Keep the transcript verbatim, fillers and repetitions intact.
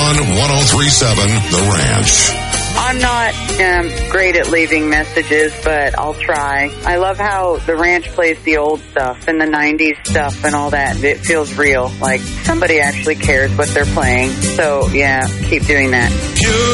one, one oh three seven The Ranch. I'm not um, great at leaving messages, but I'll try. I love how the ranch plays the old stuff and the nineties stuff and all that. It feels real, like somebody actually cares what they're playing. So, yeah, keep doing that.